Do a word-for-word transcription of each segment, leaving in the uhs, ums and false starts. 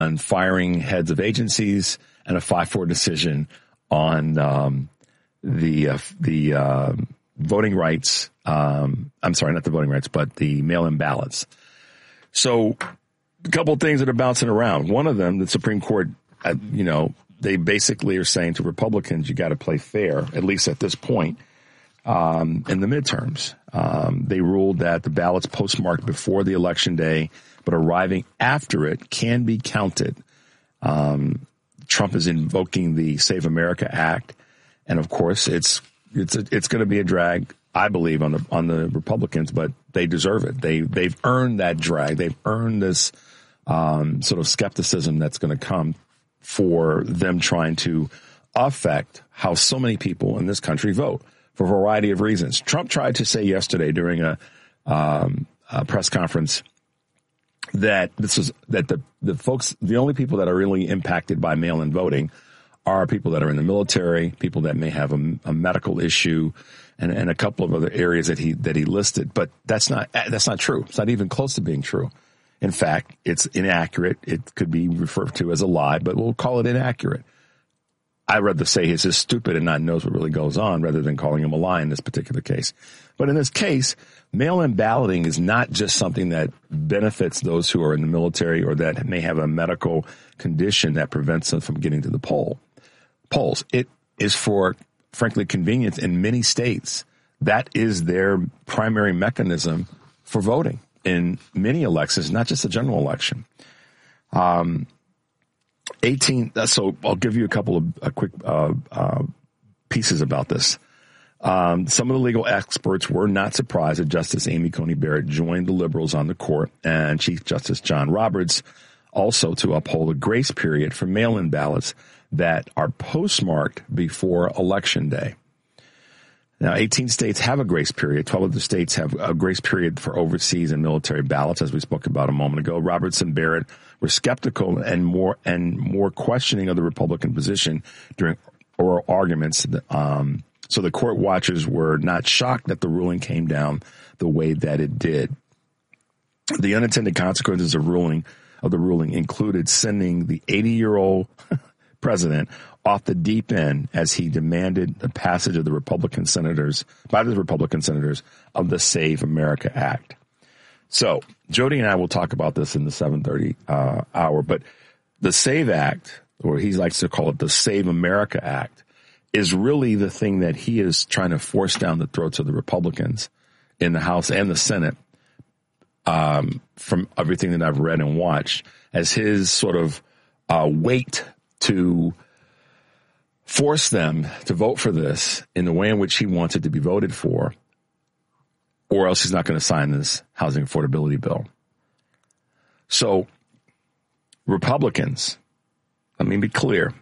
on firing heads of agencies and a five four decision on um, the uh, the uh, voting rights. Um, I'm sorry, not the voting rights, but the mail-in ballots. So a couple of things that are bouncing around. One of them, the Supreme Court, uh, you know, they basically are saying to Republicans, you got to play fair, at least at this point, um, in the midterms. Um, they ruled that the ballots postmarked before the election day but arriving after it can be counted. Um, Trump is invoking the Save America Act, and of course, it's it's a, it's going to be a drag, I believe, on the on the Republicans, but they deserve it. They they've earned that drag. They've earned this um, sort of skepticism that's going to come for them trying to affect how so many people in this country vote for a variety of reasons. Trump tried to say yesterday during a, um, a press conference that this is that the the folks, the only people that are really impacted by mail-in voting are people that are in the military, people that may have a, a medical issue, and, and a couple of other areas that he that he listed. But that's not that's not true. It's not even close to being true. In fact, it's inaccurate. It could be referred to as a lie, but we'll call it inaccurate. I'd rather say he's just stupid and not knows what really goes on rather than calling him a lie in this particular case. But in this case, mail-in balloting is not just something that benefits those who are in the military or that may have a medical condition that prevents them from getting to the poll polls. It is for, frankly, convenience in many states. That is their primary mechanism for voting in many elections, not just a general election. Um, eighteen. So I'll give you a couple of uh, quick uh, uh, pieces about this. Um, some of the legal experts were not surprised that Justice Amy Coney Barrett joined the liberals on the court and Chief Justice John Roberts also to uphold a grace period for mail-in ballots that are postmarked before Election Day. Now, eighteen states have a grace period. twelve of the states have a grace period for overseas and military ballots, as we spoke about a moment ago. Roberts and Barrett were skeptical and more and more questioning of the Republican position during oral arguments. Um, so the court watchers were not shocked that the ruling came down the way that it did. The unintended consequences of ruling of the ruling included sending the eighty-year-old president off the deep end as he demanded the passage of the Republican senators, by the Republican senators, of the Save America Act. So Jody and I will talk about this in the seven thirty uh, hour, but the Save Act, or he likes to call it the Save America Act, is really the thing that he is trying to force down the throats of the Republicans in the House and the Senate, um, from everything that I've read and watched, as his sort of uh, weight to force them to vote for this in the way in which he wants it to be voted for, or else he's not going to sign this housing affordability bill. So Republicans, let me be clear,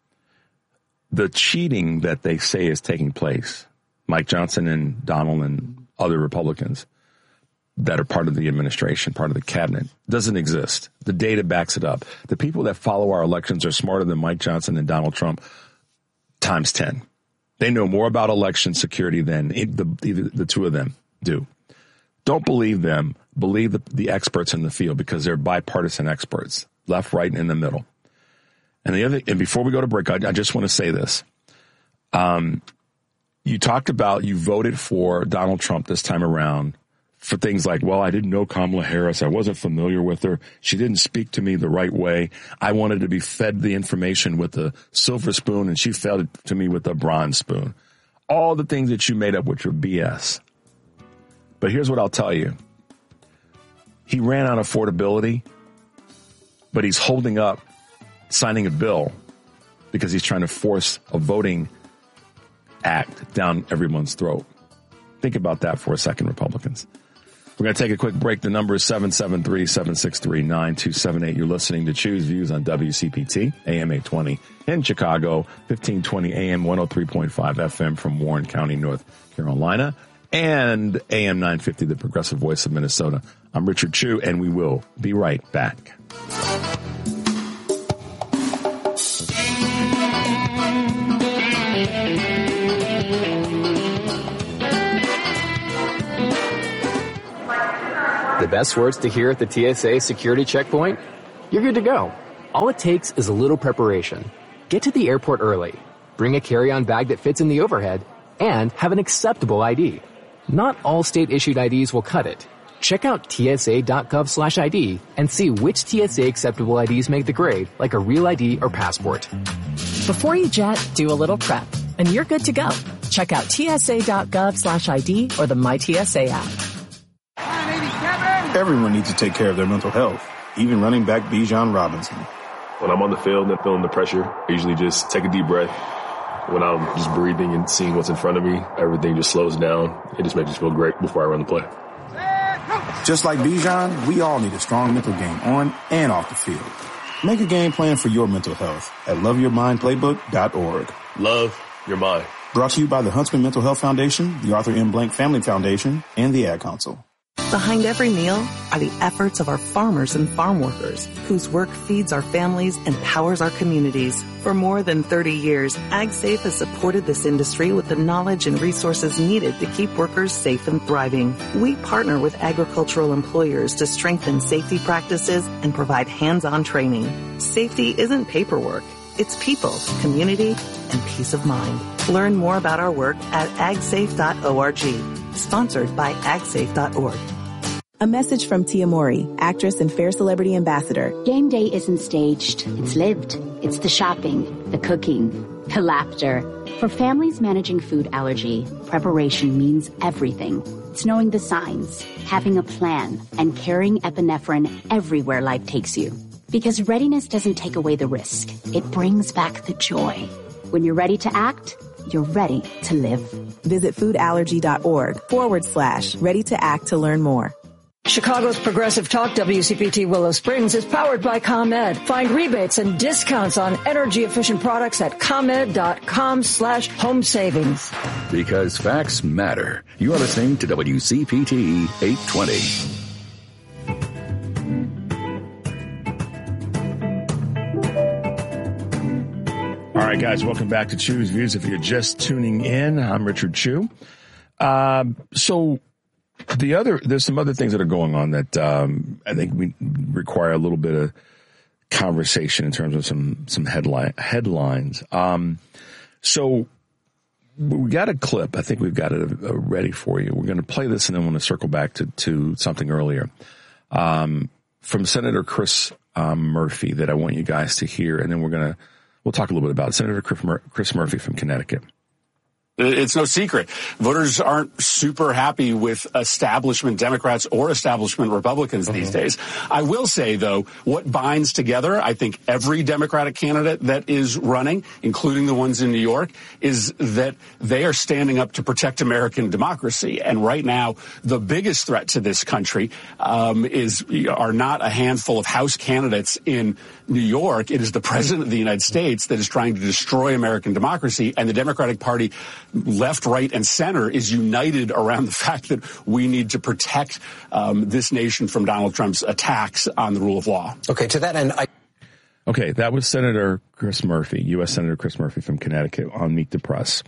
the cheating that they say is taking place, Mike Johnson and Donald and other Republicans that are part of the administration, part of the cabinet, doesn't exist. The data backs it up. The people that follow our elections are smarter than Mike Johnson and Donald Trump times ten. They know more about election security than the, either the two of them do. Don't believe them. Believe the, the experts in the field, because they're bipartisan experts, left, right, and in the middle. And the other, and before we go to break, I, I just want to say this. Um, you talked about you voted for Donald Trump this time around for things like, well, I didn't know Kamala Harris. I wasn't familiar with her. She didn't speak to me the right way. I wanted to be fed the information with a silver spoon, and she fed it to me with a bronze spoon. All the things that you made up, which were B S. But here's what I'll tell you. He ran on affordability, but he's holding up signing a bill because he's trying to force a voting act down everyone's throat. Think about that for a second, Republicans. We're going to take a quick break. The number is seven seven three, seven six three, nine two seven eight. You're listening to Choose Views on W C P T, A M eight twenty in Chicago, fifteen twenty A M, one oh three point five F M from Warren County, North Carolina, and A M nine fifty, the progressive voice of Minnesota. I'm Richard Chu, and we will be right back. The best words to hear at the T S A security checkpoint? You're good to go. All it takes is a little preparation. Get to the airport early, bring a carry-on bag that fits in the overhead, and have an acceptable I D. Not all state-issued I Ds will cut it. Check out T S A dot gov slash I D and see which T S A acceptable I Ds make the grade, like a real I D or passport. Before you jet, do a little prep, and you're good to go. Check out T S A dot gov slash I D or the My T S A app. Everyone needs to take care of their mental health, even running back Bijan Robinson. When I'm on the field and feeling the pressure, I usually just take a deep breath. When I'm just breathing and seeing what's in front of me, everything just slows down. It just makes me feel great before I run the play. Just like Bijan, we all need a strong mental game on and off the field. Make a game plan for your mental health at love your mind playbook dot org. Love your mind. Brought to you by the Huntsman Mental Health Foundation, the Arthur M. Blank Family Foundation, and the Ad Council. Behind every meal are the efforts of our farmers and farm workers, whose work feeds our families and powers our communities. For more than thirty years, AgSafe has supported this industry with the knowledge and resources needed to keep workers safe and thriving. We partner with agricultural employers to strengthen safety practices and provide hands-on training. Safety isn't paperwork. It's people, community, and peace of mind. Learn more about our work at ag safe dot org. Sponsored by ag safe dot org. A message from Tia Mori, actress and Fair Celebrity Ambassador. Game day isn't staged. It's lived. It's the shopping, the cooking, the laughter. For families managing food allergy, preparation means everything. It's knowing the signs, having a plan, and carrying epinephrine everywhere life takes you. Because readiness doesn't take away the risk. It brings back the joy. When you're ready to act, you're ready to live. Visit foodallergy.org forward slash ready to act to learn more. Chicago's Progressive Talk W C P T Willow Springs is powered by ComEd. Find rebates and discounts on energy efficient products at ComEd.com slash home savings. Because facts matter. You are listening to W C P T eight twenty. All right, guys, welcome back to Chew's Views. If you're just tuning in, I'm Richard Chew. Um, so the other, there's some other things that are going on that um, I think we require a little bit of conversation in terms of some some headline headlines. Um, so we got a clip. I think we've got it uh, ready for you. We're going to play this, and then we're going to circle back to to something earlier um, from Senator Chris um, Murphy that I want you guys to hear, and then we're going to we'll talk a little bit about it. Senator Chris Murphy from Connecticut. It's no secret. Voters aren't super happy with establishment Democrats or establishment Republicans mm-hmm. these days. I will say, though, what binds together, I think, every Democratic candidate that is running, including the ones in New York, is that they are standing up to protect American democracy. And right now, the biggest threat to this country um, is are not a handful of House candidates in New York. It is the President of the United States that is trying to destroy American democracy, and the Democratic Party, left, right, and center, is united around the fact that we need to protect um, this nation from Donald Trump's attacks on the rule of law. Okay, to that end, I... Okay, that was Senator Chris Murphy, U S Senator Chris Murphy from Connecticut on Meet the Press.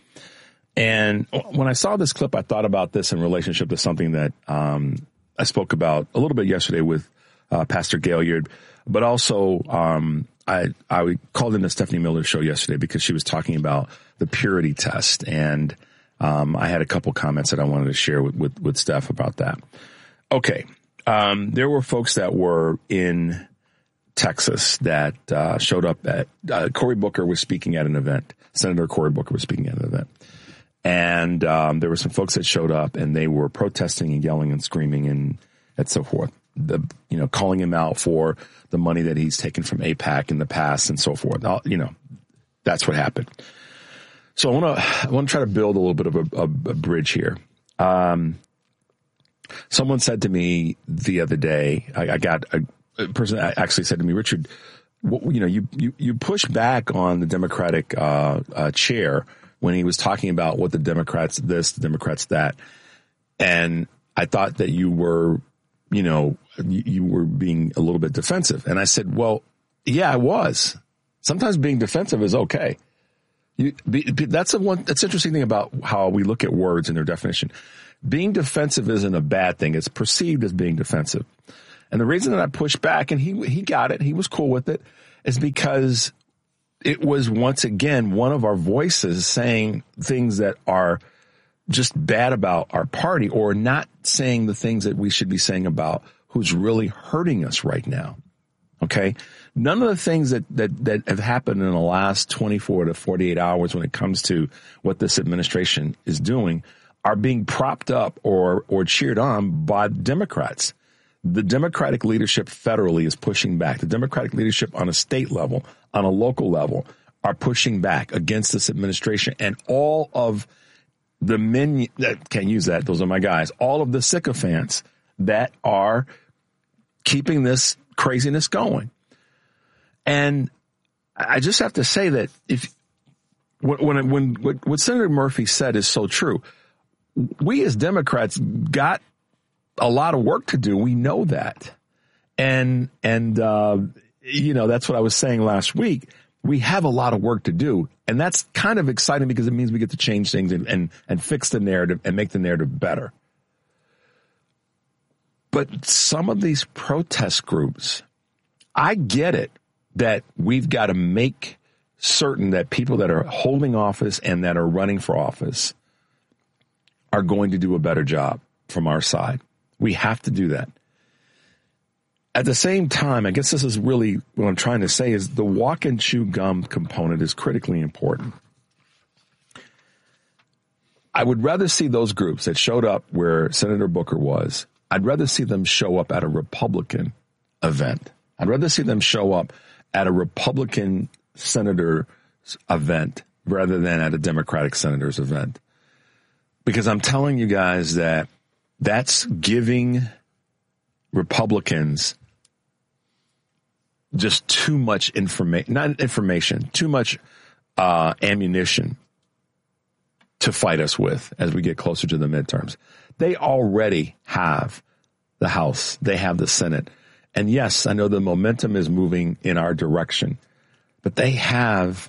And when I saw this clip, I thought about this in relationship to something that um, I spoke about a little bit yesterday with uh, Pastor Gaillard, but also um, I, I called into Stephanie Miller's show yesterday because she was talking about the purity test. And um, I had a couple comments that I wanted to share with, with, with Steph about that. Okay. Um, there were folks that were in Texas that uh, showed up at uh, Cory Booker was speaking at an event. Senator Cory Booker was speaking at an event. And um, there were some folks that showed up and they were protesting and yelling and screaming and, and so forth. The, you know, calling him out for the money that he's taken from AIPAC in the past and so forth. I'll, you know, that's what happened. So I want to, I want to try to build a little bit of a, a, a bridge here. Um, someone said to me the other day, I, I got a, a person actually said to me, Richard, you know, you, you, you push back on the Democratic, uh, uh, chair when he was talking about what the Democrats this, the Democrats that. And I thought that you were, you know, you, you were being a little bit defensive. And I said, well, yeah, I was. Sometimes being defensive is okay. You, be, that's a one, that's an interesting thing about how we look at words and their definition. Being defensive isn't a bad thing. It's perceived as being defensive. And the reason that I pushed back, and he, he got it, he was cool with it. is because it was once again one of our voices saying things that are just bad about our party, or not saying the things that we should be saying about who's really hurting us right now. Okay. None of the things that, that, that have happened in the last twenty-four to forty-eight hours when it comes to what this administration is doing are being propped up or, or cheered on by Democrats. The Democratic leadership federally is pushing back. The Democratic leadership on a state level, on a local level, are pushing back against this administration. And all of the men that can't use that, those are my guys, all of the sycophants that are keeping this craziness going. And I just have to say that if when when what, what Senator Murphy said is so true, we as Democrats got a lot of work to do. We know that. And, and, uh, you know, that's what I was saying last week. We have a lot of work to do. And that's kind of exciting because it means we get to change things and, and, and fix the narrative and make the narrative better. But some of these protest groups, I get it that we've got to make certain that people that are holding office and that are running for office are going to do a better job from our side. We have to do that. At the same time, I guess this is really what I'm trying to say is the walk and chew gum component is critically important. I would rather see those groups that showed up where Senator Booker was. I'd rather see them show up at a Republican event. I'd rather see them show up at a Republican senator's event rather than at a Democratic senator's event. Because I'm telling you guys that that's giving Republicans just too much information, not information, too much uh, ammunition to fight us with as we get closer to the midterms. They already have the House. They have the Senate. And yes, I know the momentum is moving in our direction, but they have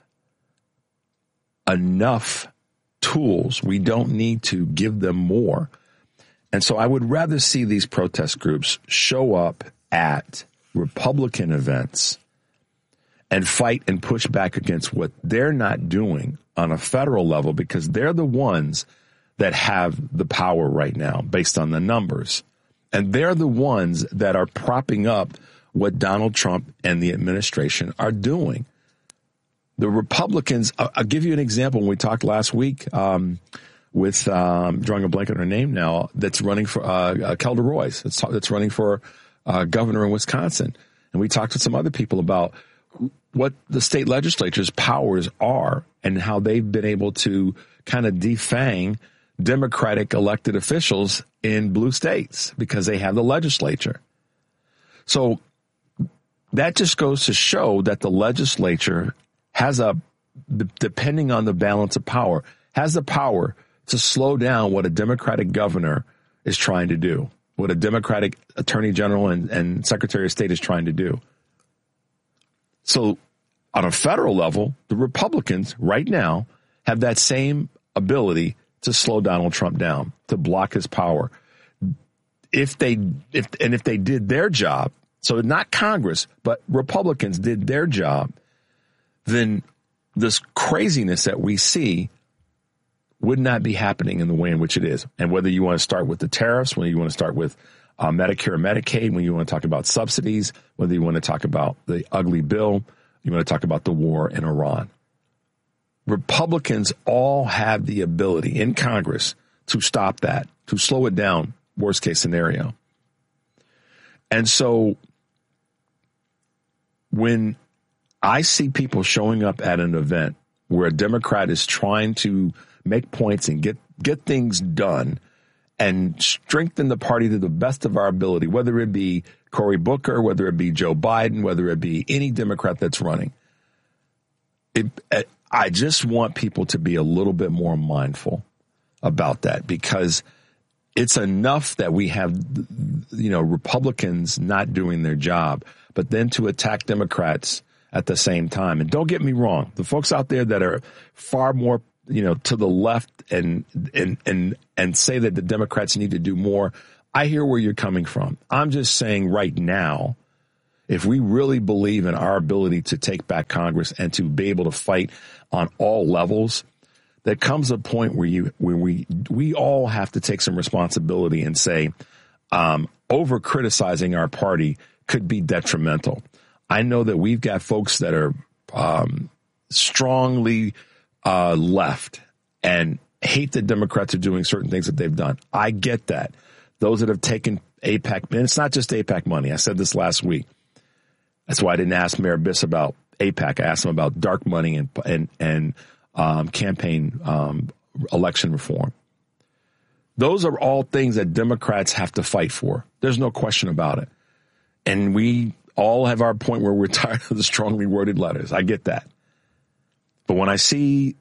enough tools. We don't need to give them more. And so I would rather see these protest groups show up at Republican events and fight and push back against what they're not doing on a federal level, because they're the ones that have the power right now based on the numbers. And they're the ones that are propping up what Donald Trump and the administration are doing. The Republicans, I'll give you an example. When we talked last week, um, with um, drawing a blank on her name now, that's running for uh, uh, Kelda Royce, that's, that's running for uh, governor in Wisconsin. And we talked to some other people about what the state legislature's powers are and how they've been able to kind of defang Democratic elected officials in blue states because they have the legislature. So that just goes to show that the legislature has a, depending on the balance of power, has the power to slow down what a Democratic governor is trying to do, what a Democratic attorney general and, and secretary of state is trying to do. So on a federal level, the Republicans right now have that same ability to slow Donald Trump down, to block his power. If they, if, and if they did their job, so not Congress, but Republicans did their job, then this craziness that we see would not be happening in the way in which it is. And whether you want to start with the tariffs, whether you want to start with uh, Medicare and Medicaid, when you want to talk about subsidies, whether you want to talk about the ugly bill, you want to talk about the war in Iran. Republicans all have the ability in Congress to stop that, to slow it down, worst case scenario. And so when I see people showing up at an event where a Democrat is trying to make points and get, get things done and strengthen the party to the best of our ability, whether it be Cory Booker, whether it be Joe Biden, whether it be any Democrat that's running, it, I just want people to be a little bit more mindful about that, because it's enough that we have, you know, Republicans not doing their job, but then to attack Democrats at the same time. And don't get me wrong, the folks out there that are far more, you know, to the left and and and and say that the Democrats need to do more, I hear where you're coming from. I'm just saying right now, if we really believe in our ability to take back Congress and to be able to fight on all levels, there comes a point where you, where we, we all have to take some responsibility and say, um, over criticizing our party could be detrimental. I know that we've got folks that are, um, strongly, uh, left and hate the Democrats are doing certain things that they've done. I get that. Those that have taken AIPAC, and it's not just AIPAC money. I said this last week. That's why I didn't ask Mayor Biss about AIPAC. I asked him about dark money and and and um, campaign um, election reform. Those are all things that Democrats have to fight for. There's no question about it. And we all have our point where we're tired of the strongly worded letters. I get that. But when I see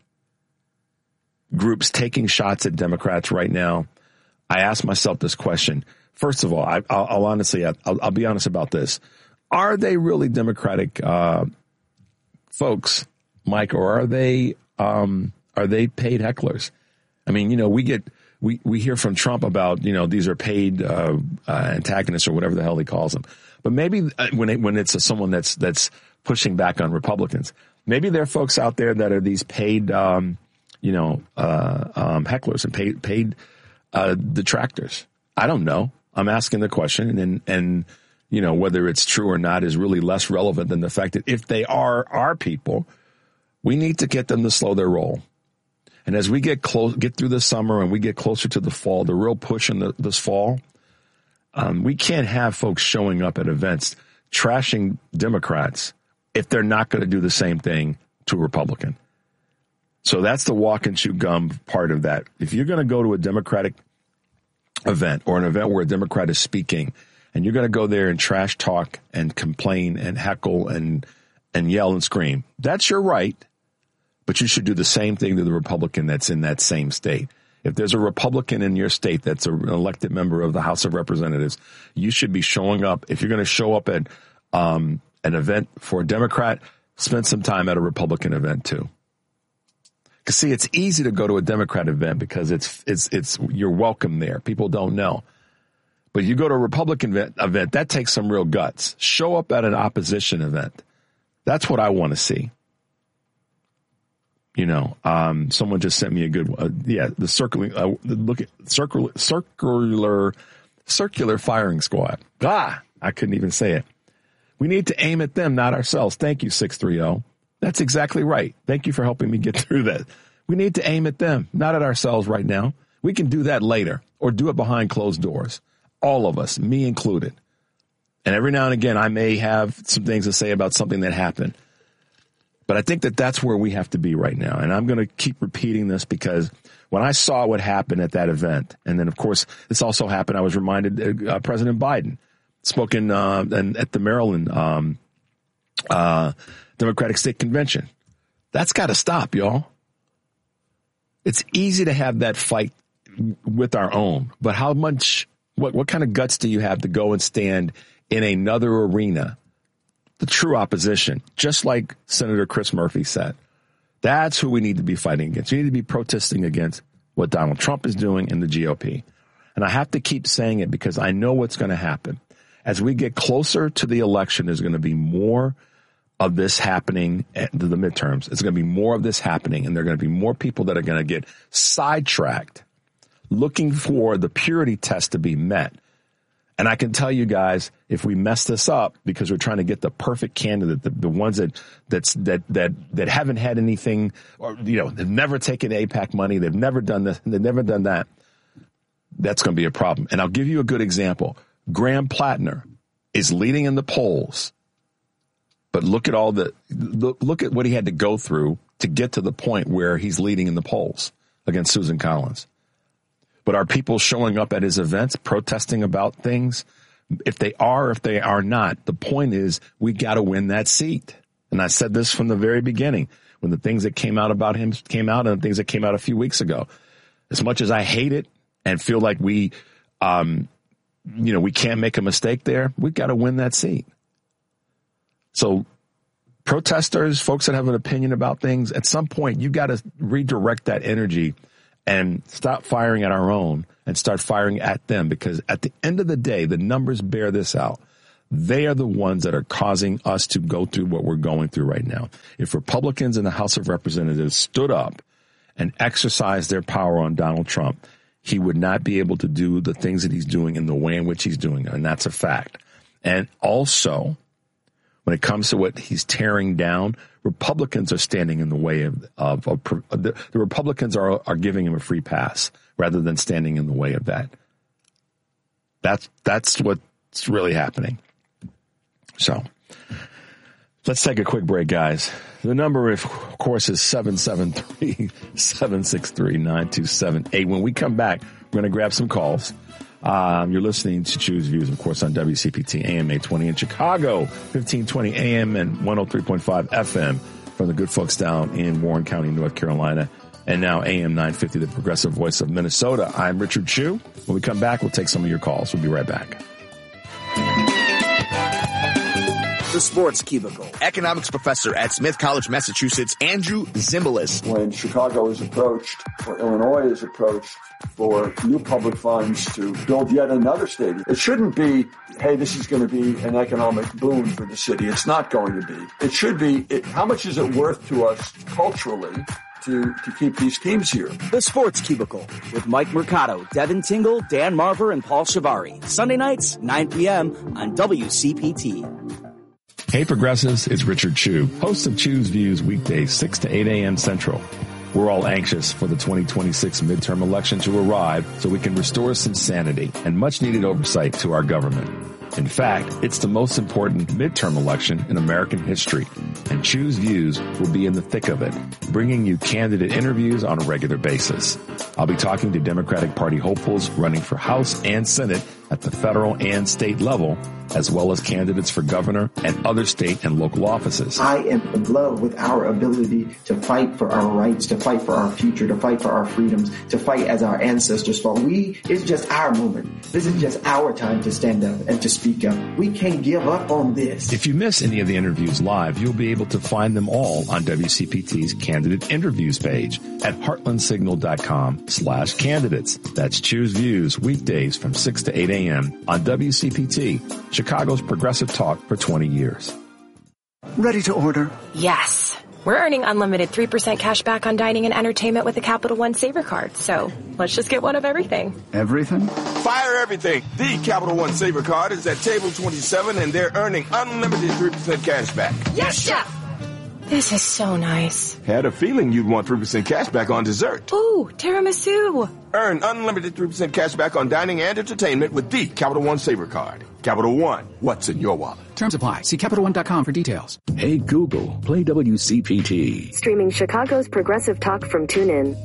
groups taking shots at Democrats right now, I ask myself this question. First of all, I, I'll, I'll honestly, I'll, I'll be honest about this. Are they really Democratic uh, folks, Mike, or are they um, are they paid hecklers? I mean, you know, we get we, we hear from Trump about, you know, these are paid uh, uh, antagonists or whatever the hell he calls them. But maybe when it, when it's a, someone that's that's pushing back on Republicans, maybe there are folks out there that are these paid, um, you know, uh, um, hecklers and paid paid uh, detractors. I don't know. I'm asking the question, and and. You know, whether it's true or not is really less relevant than the fact that if they are our people, we need to get them to slow their roll. And as we get close, get through the summer and we get closer to the fall, the real push in the, this fall, um, we can't have folks showing up at events trashing Democrats if they're not going to do the same thing to a Republican. So that's the walk and chew gum part of that. If you're going to go to a Democratic event or an event where a Democrat is speaking, and you're going to go there and trash talk and complain and heckle and and yell and scream, that's your right. But you should do the same thing to the Republican that's in that same state. If there's a Republican in your state that's an elected member of the House of Representatives, you should be showing up. If you're going to show up at um, an event for a Democrat, spend some time at a Republican event too. Because see, it's easy to go to a Democrat event because it's it's it's you're welcome there. People don't know. But you go to a Republican event, event, that takes some real guts. Show up at an opposition event. That's what I want to see. You know, um, someone just sent me a good one. Uh, yeah, the circling, uh, look at circular, circular, circular firing squad. Ah, I couldn't even say it. We need to aim at them, not ourselves. Thank you, six three zero. That's exactly right. Thank you for helping me get through that. We need to aim at them, not at ourselves right now. We can do that later or do it behind closed doors. All of us, me included. And every now and again, I may have some things to say about something that happened. But I think that that's where we have to be right now. And I'm going to keep repeating this because when I saw what happened at that event, and then, of course, this also happened, I was reminded uh, President Biden spoke in, uh, and at the Maryland um, uh, Democratic State Convention. That's got to stop, y'all. It's easy to have that fight with our own, but how much... What what kind of guts do you have to go and stand in another arena, the true opposition, just like Senator Chris Murphy said? That's who we need to be fighting against. We need to be protesting against what Donald Trump is doing in the G O P. And I have to keep saying it because I know what's going to happen. As we get closer to the election, there's going to be more of this happening at the midterms. It's going to be more of this happening, and there are going to be more people that are going to get sidetracked looking for the purity test to be met. And I can tell you guys, if we mess this up because we're trying to get the perfect candidate, the, the ones that that's that that that haven't had anything, or you know, they've never taken AIPAC money, they've never done this, they've never done that, that's going to be a problem. And I'll give you a good example. Graham Plattner is leading in the polls, but look at all the look, look at what he had to go through to get to the point where he's leading in the polls against Susan Collins. But are people showing up at his events, protesting about things? If they are, if they are not, the point is we got to win that seat. And I said this from the very beginning when the things that came out about him came out and the things that came out a few weeks ago. As much as I hate it and feel like we, um, you know, we can't make a mistake there, we've got to win that seat. So protesters, folks that have an opinion about things, at some point you got to redirect that energy and stop firing at our own and start firing at them, because at the end of the day, the numbers bear this out. They are the ones that are causing us to go through what we're going through right now. If Republicans in the House of Representatives stood up and exercised their power on Donald Trump, he would not be able to do the things that he's doing in the way in which he's doing it, and that's a fact. And also, when it comes to what he's tearing down, Republicans are standing in the way of, of, of the, the Republicans are are giving him a free pass rather than standing in the way of that. That's that's what's really happening. So let's take a quick break, guys. The number, of course, is seven seven three, seven six three, nine two seven eight. When we come back, we're going to grab some calls. Um, you're listening to Choose Views, of course, on W C P T A M eight twenty in Chicago, fifteen twenty A M and one oh three point five F M from the good folks down in Warren County, North Carolina. And now A M nine fifty, the progressive voice of Minnesota. I'm Richard Chu. When we come back, we'll take some of your calls. We'll be right back. The Sports Cubicle. Economics professor at Smith College, Massachusetts, Andrew Zimbalist. When Chicago is approached, or Illinois is approached for new public funds to build yet another stadium, it shouldn't be, hey, this is going to be an economic boon for the city. It's not going to be. It should be, it, how much is it worth to us culturally to, to keep these teams here? The Sports Cubicle with Mike Mercado, Devin Tingle, Dan Marver, and Paul Shivari. Sunday nights, nine p.m. on W C P T. Hey progressives, it's Richard Chu, host of Choose Views weekdays six to eight a.m. Central. We're all anxious for the twenty twenty-six midterm election to arrive so we can restore some sanity and much needed oversight to our government. In fact, it's the most important midterm election in American history, and Choose Views will be in the thick of it, bringing you candidate interviews on a regular basis. I'll be talking to Democratic Party hopefuls running for House and Senate at the federal and state level, as well as candidates for governor and other state and local offices. I am in love with our ability to fight for our rights, to fight for our future, to fight for our freedoms, to fight as our ancestors fought. We, it's just our moment. This is just our time to stand up and to speak up. We can't give up on this. If you miss any of the interviews live, you'll be able to find them all on W C P T's candidate interviews page at heartlandsignal.com slash candidates. That's Choose Views weekdays from six to eight a.m. on W C P T, Chicago's progressive talk for twenty years. Ready to order? Yes. We're earning unlimited three percent cash back on dining and entertainment with the Capital One Saver Card. So let's just get one of everything. Everything? Fire everything. The Capital One Saver Card is at table twenty-seven, and they're earning unlimited three percent cash back. Yes, Chef! This is so nice. Had a feeling you'd want three percent cash back on dessert. Ooh, tiramisu. Earn unlimited three percent cash back on dining and entertainment with the Capital One Saver Card. Capital One, what's in your wallet? Terms apply. See Capital One dot com for details. Hey Google, play W C P T. Streaming Chicago's progressive talk from TuneIn.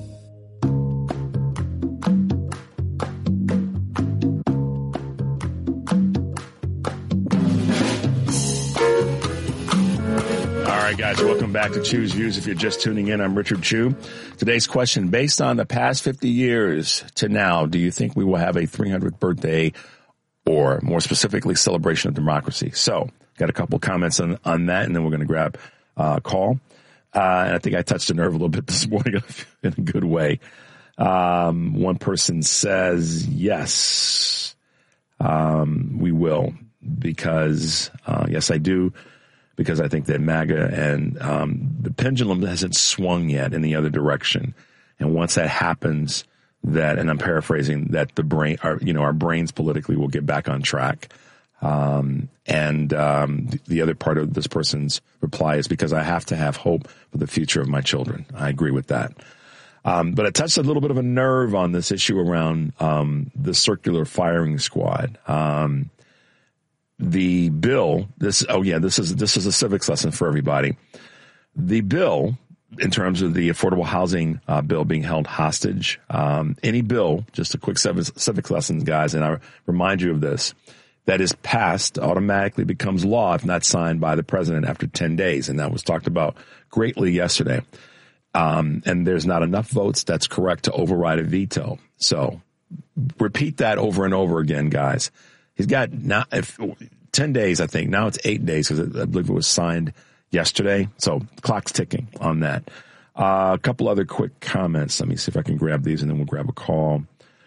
All right, guys, welcome back to Choose Views. If you're just tuning in, I'm Richard Chu. Today's question, based on the past fifty years to now, do you think we will have a three hundredth birthday or more specifically celebration of democracy? So got a couple comments on, on that, and then we're going to grab a uh, call. Uh, and I think I touched a nerve a little bit this morning in a good way. Um, one person says, yes, um, we will, because, uh, yes, I do. Because I think that MAGA and um, the pendulum hasn't swung yet in the other direction. And once that happens, that, and I'm paraphrasing, that the brain, our, you know, our brains politically will get back on track. Um, and um, the, the other part of this person's reply is because I have to have hope for the future of my children. I agree with that. Um, but I touched a little bit of a nerve on this issue around um, the circular firing squad. Um The bill, this, oh yeah, this is, this is a civics lesson for everybody. The bill, in terms of the affordable housing uh, bill being held hostage, um, any bill, just a quick civics, civics lesson, guys, and I remind you of this, that is passed automatically becomes law if not signed by the president after ten days. And that was talked about greatly yesterday. Um, and there's not enough votes, that's correct, to override a veto. So repeat that over and over again, guys. He's got now if, ten days, I think. Now it's eight days because I believe it was signed yesterday. So the clock's ticking on that. Uh, a couple other quick comments. Let me see if I can grab these and then we'll grab a call.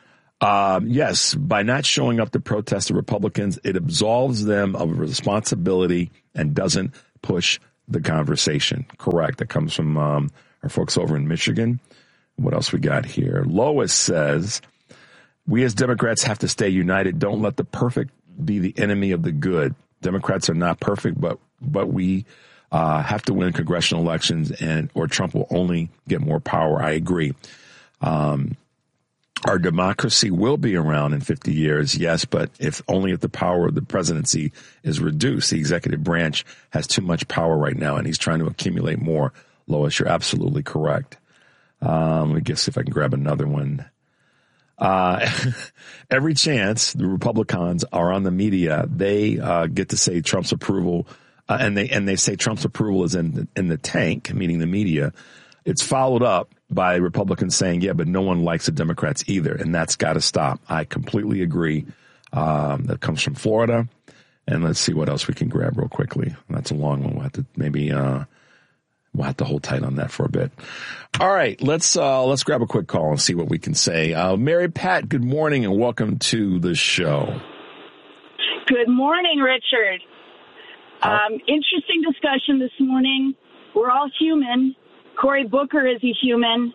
Um, yes, by not showing up to protest the Republicans, it absolves them of responsibility and doesn't push the conversation. Correct. That comes from um, our folks over in Michigan. What else we got here? Lois says, we as Democrats have to stay united. Don't let the perfect be the enemy of the good. Democrats are not perfect, but but we uh, have to win congressional elections, and or Trump will only get more power. I agree. Um, our democracy will be around in fifty years, yes, but if only if the power of the presidency is reduced. The executive branch has too much power right now, and he's trying to accumulate more. Lois, you're absolutely correct. Um, let me guess if I can grab another one. Uh, every chance the Republicans are on the media, they uh, get to say Trump's approval, uh, and they and they say Trump's approval is in the, in the tank, meaning the media. It's followed up by Republicans saying, yeah, but no one likes the Democrats either, and that's got to stop. I completely agree. Um, that comes from Florida, and let's see what else we can grab real quickly. That's a long one. We'll have to maybe uh, we'll have to hold tight on that for a bit. All right, let's uh, let's grab a quick call and see what we can say. Uh, Mary Pat, good morning and welcome to the show. Good morning, Richard. Um, interesting discussion this morning. We're all human. Cory Booker is a human.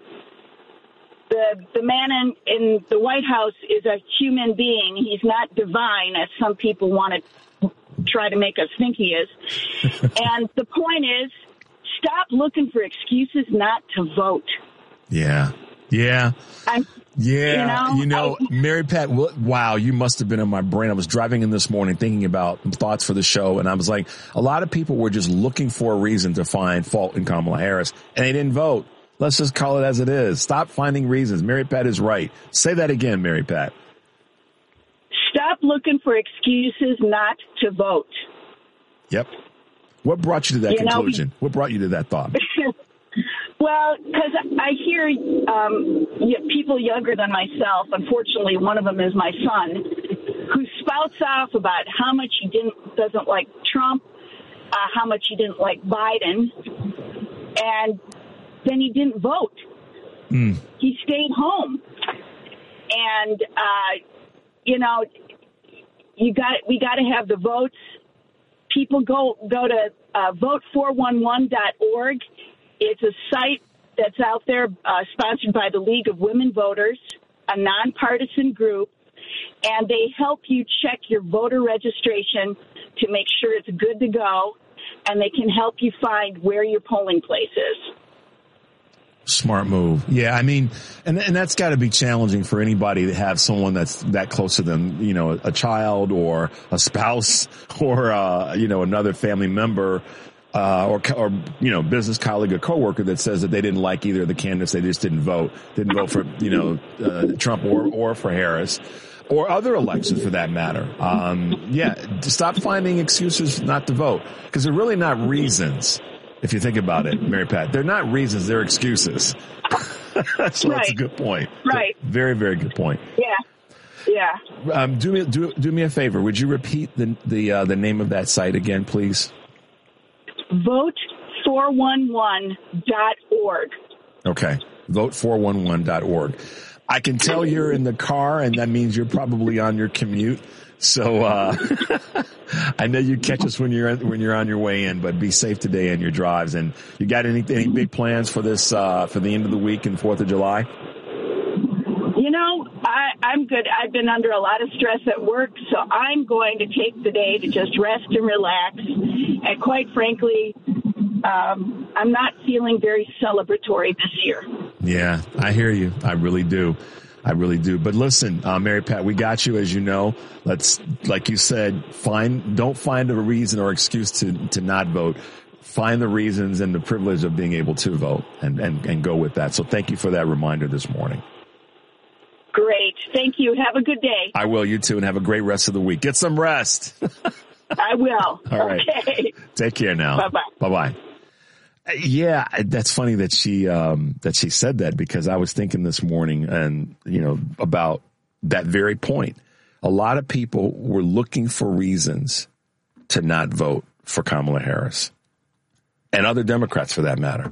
The the man in, in the White House is a human being. He's not divine, as some people want to try to make us think he is. And the point is, stop looking for excuses not to vote. Yeah. Yeah. I'm, yeah. you know, You know I, Mary Pat, wow, you must have been in my brain. I was driving in this morning thinking about thoughts for the show, and I was like, a lot of people were just looking for a reason to find fault in Kamala Harris, and they didn't vote. Let's just call it as it is. Stop finding reasons. Mary Pat is right. Say that again, Mary Pat. Stop looking for excuses not to vote. Yep. What brought you to that you conclusion? Know, what brought you to that thought? Well, because I hear um, people younger than myself, unfortunately one of them is my son, who spouts off about how much he didn't doesn't like Trump, uh, how much he didn't like Biden, and then he didn't vote. Mm. He stayed home. And, uh, you know, you got we got to have the votes. People go, go to uh, vote four one one dot org. It's a site that's out there uh, sponsored by the League of Women Voters, a nonpartisan group, and they help you check your voter registration to make sure it's good to go, and they can help you find where your polling place is. Smart move. Yeah, I mean, and and that's got to be challenging for anybody to have someone that's that close to them, you know, a child or a spouse or, uh, you know, another family member. Uh, or, or, you know, business colleague or coworker that says that they didn't like either of the candidates. They just didn't vote, didn't vote for, you know, uh, Trump or, or for Harris or other elections for that matter. Um, yeah, stop finding excuses not to vote because they're really not reasons. If you think about it, Mary Pat, they're not reasons, they're excuses. So right. That's a good point. Right. Very, very good point. Yeah. Yeah. Um, do me, do, do me a favor. Would you repeat the, the, uh, the name of that site again, please? vote four one one dot org. Okay. vote four one one dot org. I can tell you're in the car, and that means you're probably on your commute. So uh, I know you catch us when you're when you're on your way in, but be safe today in your drives. And you got any any big plans for this uh, for the end of the week and Fourth of July? You know, I, I'm good. I've been under a lot of stress at work, so I'm going to take the day to just rest and relax. And quite frankly, um, I'm not feeling very celebratory this year. Yeah, I hear you. I really do. I really do. But listen, uh, Mary Pat, we got you, as you know. Let's, like you said, find don't find a reason or excuse to to not vote. Find the reasons and the privilege of being able to vote, and and, and go with that. So thank you for that reminder this morning. Great. Thank you. Have a good day. I will. You too. And have a great rest of the week. Get some rest. I will. All right. Okay. Take care now. Bye-bye. Bye-bye. Yeah, that's funny that she um, that she said that, because I was thinking this morning and, you know, about that very point. A lot of people were looking for reasons to not vote for Kamala Harris, and other Democrats for that matter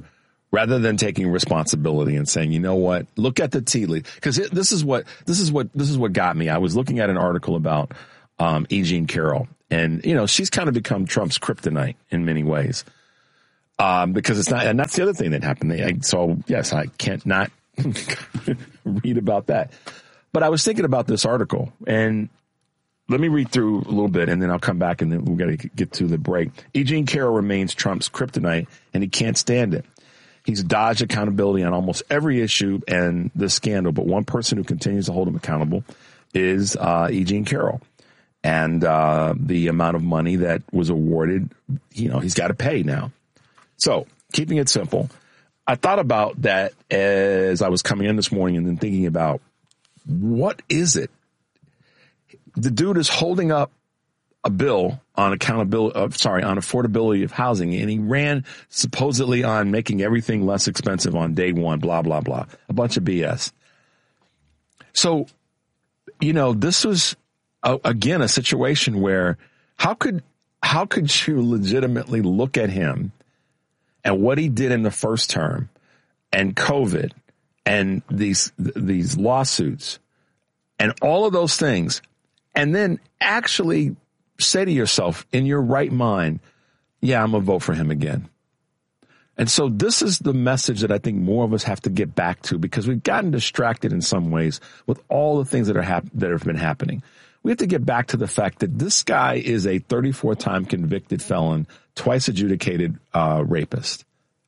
rather than taking responsibility and saying, you know what, look at the tea leaf. Because this is what this is what this is what got me. I was looking at an article about um, E. Jean Carroll, and you know she's kind of become Trump's kryptonite in many ways. Um, because it's not, and that's the other thing that happened. I, so yes, I can't not read about that. But I was thinking about this article, and let me read through a little bit, and then I'll come back, and then we're going to get to the break. E. Jean Carroll remains Trump's kryptonite, and he can't stand it. He's dodged accountability on almost every issue and the scandal, but one person who continues to hold him accountable is uh, E. Jean Carroll. And uh, the amount of money that was awarded, you know, he's got to pay now. So, keeping it simple, I thought about that as I was coming in this morning and then thinking about what is it? The dude is holding up a bill on accountability, uh, sorry, on affordability of housing, and he ran supposedly on making everything less expensive on day one, blah, blah, blah. A bunch of B S. So, you know, this was, uh, again, a situation where how could, how could you legitimately look at him and what he did in the first term and COVID and these, these lawsuits and all of those things, and then actually say to yourself in your right mind, yeah, I'm going to vote for him again. And so this is the message that I think more of us have to get back to, because we've gotten distracted in some ways with all the things that are hap- that have been happening. We have to get back to the fact that this guy is a thirty-four time convicted felon, twice adjudicated uh, rapist.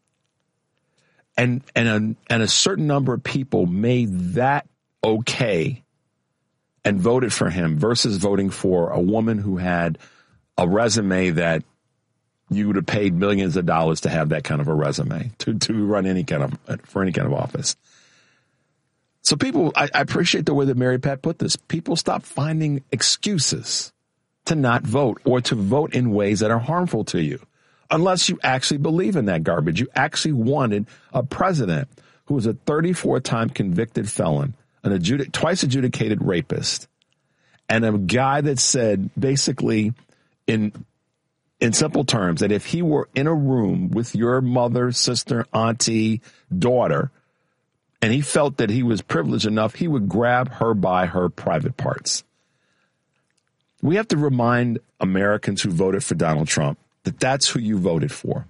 And, and, a, and a certain number of people made that okay and voted for him versus voting for a woman who had a resume that you would have paid millions of dollars to have that kind of a resume to, to run any kind of, for any kind of office. So people, I, I appreciate the way that Mary Pat put this. People stop finding excuses to not vote or to vote in ways that are harmful to you. Unless you actually believe in that garbage. You actually wanted a president who was a thirty-four time convicted felon, an adjudic- twice adjudicated rapist, and a guy that said basically in in simple terms that if he were in a room with your mother, sister, auntie, daughter, and he felt that he was privileged enough, he would grab her by her private parts. We have to remind Americans who voted for Donald Trump that that's who you voted for.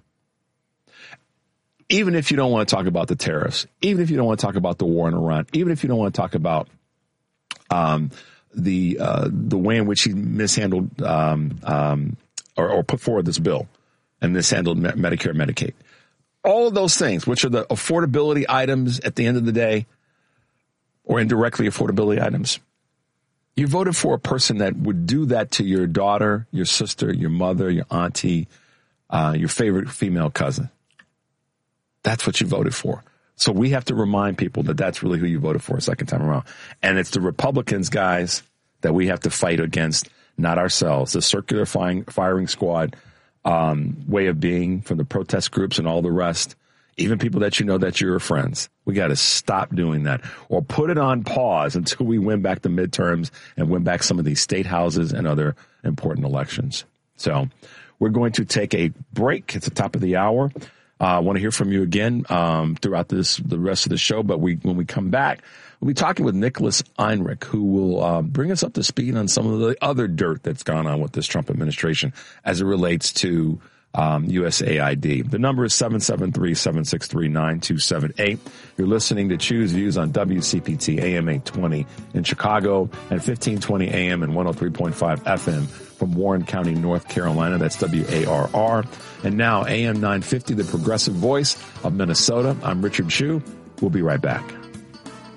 Even if you don't want to talk about the terrorists, even if you don't want to talk about the war in Iran, even if you don't want to talk about um, the uh, the way in which he mishandled um, um, or, or put forward this bill and mishandled Me- Medicare and Medicaid. All of those things, which are the affordability items at the end of the day, or indirectly affordability items, you voted for a person that would do that to your daughter, your sister, your mother, your auntie, uh, your favorite female cousin. That's what you voted for. So we have to remind people that that's really who you voted for a second time around. And it's the Republicans, guys, that we have to fight against, not ourselves. The circular firing, firing squad um, way of being from the protest groups and all the rest, even people that you know that you're friends. We got to stop doing that or put it on pause until we win back the midterms and win back some of these state houses and other important elections. So we're going to take a break. It's the top of the hour. I uh, want to hear from you again um, throughout this the rest of the show. But we when we come back, we'll be talking with Nicholas Einrich, who will uh, bring us up to speed on some of the other dirt that's gone on with this Trump administration as it relates to um, U S A I D. The number is seven seven three, seven six three, nine two seven eight. You're listening to Choose Views on W C P T A M eight twenty in Chicago and fifteen twenty A M and one oh three point five F M from Warren County, North Carolina. That's W A R R. And now A M nine fifty, the progressive voice of Minnesota. I'm Richard Chu. We'll be right back.